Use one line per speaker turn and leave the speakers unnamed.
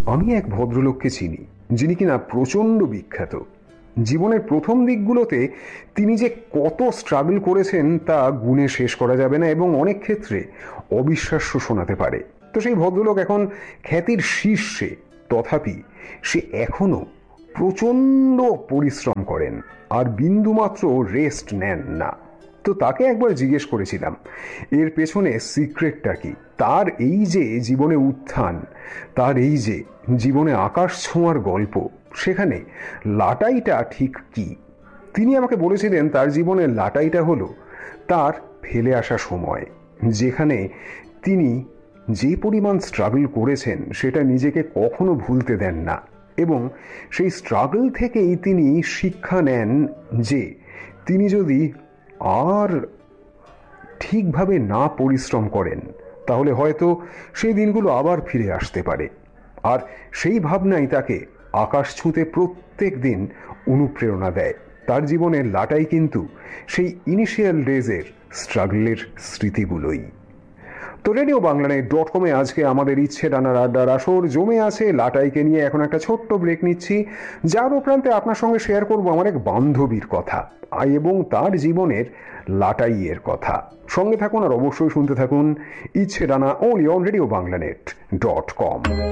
আমি এক ভদ্রলোককে চিনি যিনি কিনা প্রচণ্ড বিখ্যাত। জীবনের প্রথম দিকগুলোতে তিনি যে কত স্ট্রাগল করেছেন তা গুণে শেষ করা যাবে না এবং অনেক ক্ষেত্রে অবিশ্বাস্য শোনাতে পারে। তো সেই ভদ্রলোক এখন খ্যাতির শীর্ষে, তথাপি সে এখনো প্রচণ্ড পরিশ্রম করেন আর বিন্দুমাত্র রেস্ট নেন না। তো তাকে একবার জিজ্ঞেস করেছিলাম এর পেছনে সিক্রেটটা কি, তার এই যে জীবনে উত্থান, তার এই যে জীবনে আকাশ ছোঁয়ার গল্প, সেখানে লাটাইটা ঠিক কি। তিনি আমাকে বলেছিলেন তার জীবনের লাটাইটা হলো তার ফেলে আসা সময়, যেখানে তিনি যে পরিমাণ স্ট্রাগল করেছেন সেটা নিজেকে কখনো ভুলতে দেন না এবং সেই স্ট্রাগল থেকেই তিনি শিক্ষা নেন যে তিনি যদি আর ঠিকভাবে না পরিশ্রম করেন তাহলে হয়তো সেই দিনগুলো আবার ফিরে আসতে পারে। আর সেই ভাবনাই তাকে আকাশ ছুঁতে প্রত্যেক দিন অনুপ্রেরণা দেয়। তার জীবনের লাটাই কিন্তু সেই ইনিশিয়াল ডেজের স্ট্রাগলের স্মৃতিগুলোই। তো রেডিও বাংলানেট.com-এ আজকে আমাদের ইচ্ছে ডানার আড্ডার আসর জমে আছে লাটাইকে নিয়ে। এখন একটা ছোট্ট ব্রেক নিচ্ছি, যার উপরান্তে আপনার সঙ্গে শেয়ার করবো আমার এক বান্ধবীর কথা এবং তার জীবনের লাটাইয়ের কথা। সঙ্গে থাকুন আর অবশ্যই শুনতে থাকুন ইচ্ছে ডানা, only on রেডিও বাংলানেট.com।